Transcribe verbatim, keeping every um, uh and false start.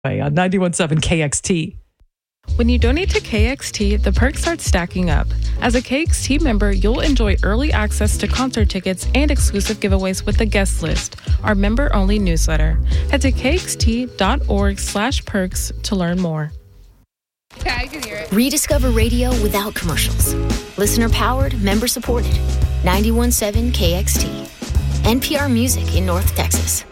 on ninety-one point seven K X T. When you donate to K X T, the perks start stacking up. As a K X T member, you'll enjoy early access to concert tickets and exclusive giveaways with the guest list, our member-only newsletter. Head to kxt.org slash perks to learn more. Yeah, I can hear it. Rediscover radio without commercials. Listener-powered, member-supported. ninety-one point seven K X T. N P R Music in North Texas.